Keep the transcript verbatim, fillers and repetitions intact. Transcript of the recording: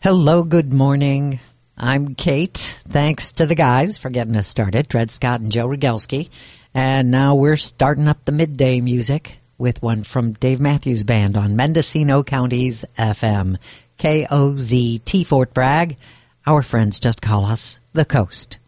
Hello, good morning. I'm Kate. Thanks to the guys for getting us started, Dred Scott and Joe Rogelski. And now we're starting up the midday music with one from Dave Matthews Band on Mendocino County's F M, K O Z T Fort Bragg. Our friends just call us The Coast.